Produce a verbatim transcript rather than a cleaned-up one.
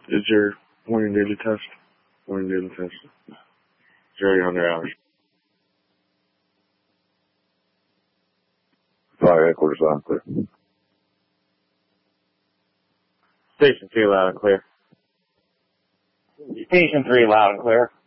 Is your morning daily test? Morning daily test. Zero hundred hours. Fire headquarters loud and clear. Station two loud and clear. Station three loud and clear.